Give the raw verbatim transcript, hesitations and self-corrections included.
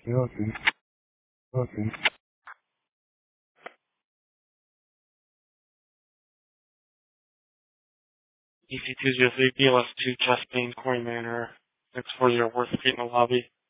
Guilty. Guilty. E C two zero three B L S two chest pain Corey Manor six four zero four feet in the lobby.